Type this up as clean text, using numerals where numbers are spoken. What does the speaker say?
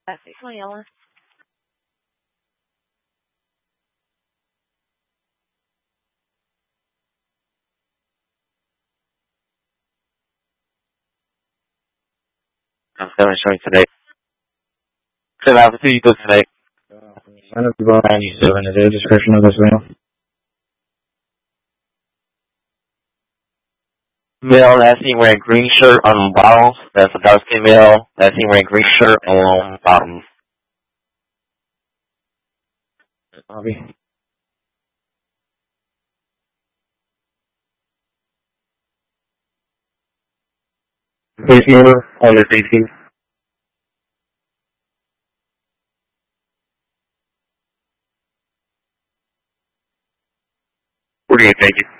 That's it. Yellow. I'm demonstrating today. 7 out of 2 you go today. Sign up to go 97 is the description of this mail. Male last seen wearing green shirt on the bottom. That's a dark skin male. Last seen wearing green shirt on bottom. Bobby. Case number on this 18. 48, thank you.